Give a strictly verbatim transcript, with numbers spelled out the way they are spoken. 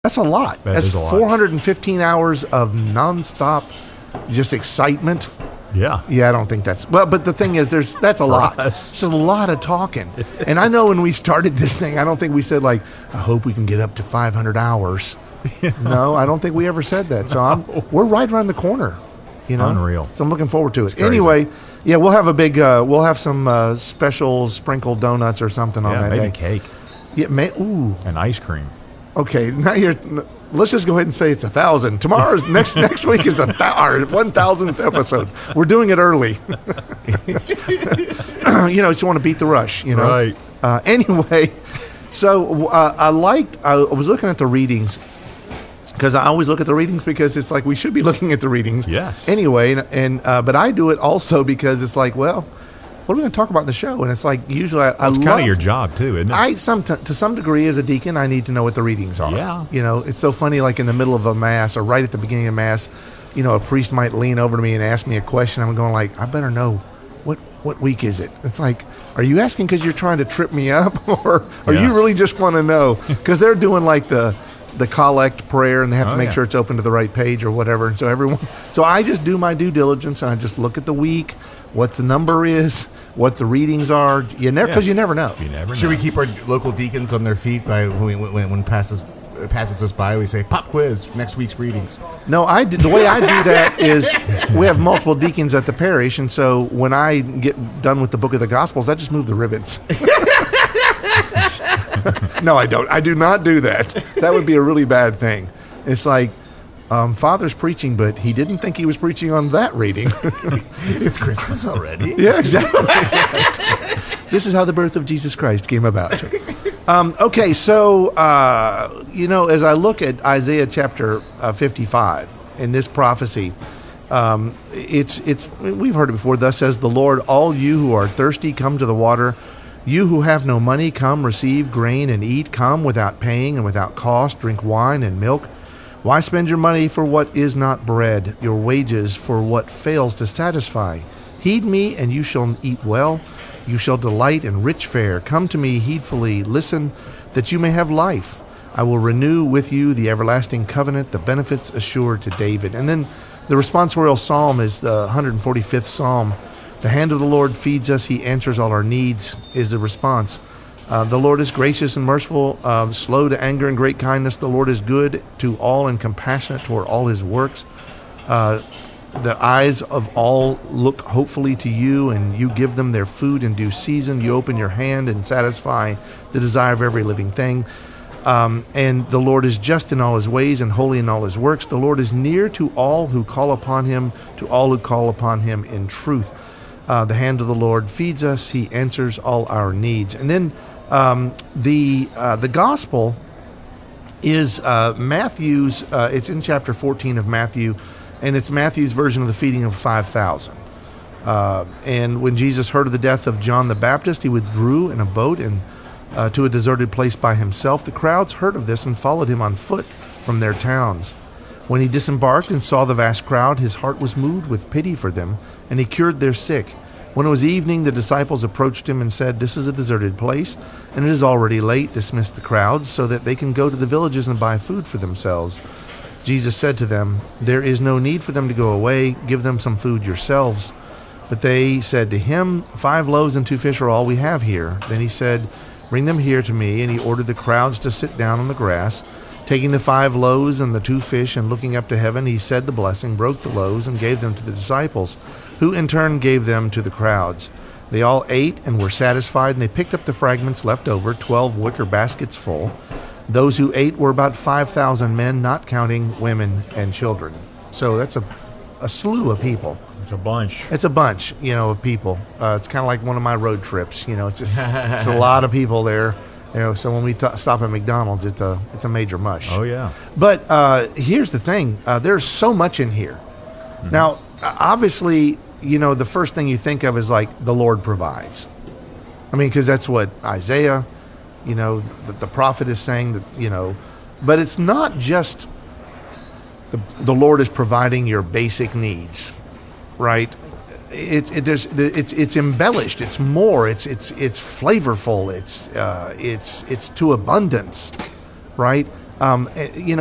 That's a lot. That That's is a lot. four hundred fifteen hours of nonstop just excitement. Yeah. Yeah, I don't think that's well. But the thing is, there's that's a For lot. us. It's a lot of talking. And I know when we started this thing, I don't think we said like, I hope we can get up to five hundred hours. No, I don't think we ever said that. So I'm, we're right around the corner. You know, Unreal. So I'm looking forward to it. crazy. Anyway, yeah, we'll have a big, uh, we'll have some uh, special sprinkled donuts or something on Yeah, that maybe day. cake Yeah, may, ooh. and ice cream. Okay, now you're. Let's just go ahead and say it's a thousand. Tomorrow's next next week is a thou- one thousandth episode. We're doing it early. You know, just want to beat the rush. You know. Right. Uh, anyway, so uh, I liked. I was looking at the readings because I always look at the readings because it's like we should be looking at the readings. Yes. Anyway, and, and uh, but I do it also because it's like, well, what are we going to talk about in the show? And it's like usually I, I It's love kind of your job too, isn't it? I some to some degree as a deacon, I need to know what the readings are. Yeah. You know, it's so funny. Like in the middle of a mass or right at the beginning of mass, you know, a priest might lean over to me and ask me a question. I'm going like, I better know what what week is it? It's like, are you asking because you're trying to trip me up, or or Yeah. you really just want to know? Because they're doing like the the collect prayer and they have to Oh, make yeah. sure it's open to the right page or whatever. And so everyone, so I just do my due diligence and I just look at the week, what the number is, what the readings are. You never because Yeah. you never know. You never Should know. we keep our local deacons on their feet by when we, when, when passes passes us by? We say pop quiz next week's readings. No, I do- the way I do that is we have multiple deacons at the parish, and so when I get done with the book of the Gospels, I just move the ribbons. No, I don't. I do not do that. That would be a really bad thing. It's like um, Father's preaching, but he didn't think he was preaching on that reading. It's Christmas already. Yeah, exactly. This is how the birth of Jesus Christ came about. Um, okay, so, uh, you know, as I look at Isaiah chapter uh, fifty-five in this prophecy, um, it's, it's, we've heard it before. Thus says the Lord, all you who are thirsty, come to the water. You who have no money, come receive grain and eat. Come without paying and without cost, drink wine and milk. Why spend your money for what is not bread, your wages for what fails to satisfy? Heed me, and you shall eat well. You shall delight in rich fare. Come to me heedfully. Listen, that you may have life. I will renew with you the everlasting covenant, the benefits assured to David. And then the responsorial psalm is the one hundred forty-fifth psalm. The hand of the Lord feeds us. He answers all our needs, is the response. Uh, the Lord is gracious and merciful, uh, slow to anger and great kindness. The Lord is good to all and compassionate toward all his works. Uh, the eyes of all look hopefully to you, and you give them their food in due season. You open your hand and satisfy the desire of every living thing. Um, and the Lord is just in all his ways and holy in all his works. The Lord is near to all who call upon him, to all who call upon him in truth. Uh, the hand of the Lord feeds us. He answers all our needs. And then um, the uh, the gospel is uh, Matthew's. Uh, it's in chapter fourteen of Matthew, and it's Matthew's version of the feeding of five thousand. Uh, and when Jesus heard of the death of John the Baptist, he withdrew in a boat and uh, to a deserted place by himself. The crowds heard of this and followed him on foot from their towns. When he disembarked and saw the vast crowd, his heart was moved with pity for them, and he cured their sick. When it was evening, the disciples approached him and said, "This is a deserted place, and it is already late. Dismiss the crowds so that they can go to the villages and buy food for themselves." Jesus said to them, "There is no need for them to go away. Give them some food yourselves." But they said to him, "Five loaves and two fish are all we have here." Then he said, "Bring them here to me." And he ordered the crowds to sit down on the grass. Taking the five loaves and the two fish and looking up to heaven, he said the blessing, broke the loaves, and gave them to the disciples, who in turn gave them to the crowds. They all ate and were satisfied, and they picked up the fragments left over, twelve wicker baskets full. Those who ate were about five thousand men, not counting women and children. So that's a, a slew of people. It's a bunch. It's a bunch, you know, of people. Uh, it's kind of like one of my road trips. You know, it's just it's a lot of people there. You know, so when we t- stop at McDonald's, it's a it's a major mush. Oh, yeah. But uh, here's the thing: uh, there's so much in here. Mm-hmm. Now, obviously, you know, the first thing you think of is like the Lord provides. I mean, because that's what Isaiah, you know, the, the prophet is saying that, you know, but it's not just the the Lord is providing your basic needs, right? It's it, there's it's it's embellished. It's more. It's it's it's flavorful. It's uh, it's it's to abundance, right? Um, eh, you know.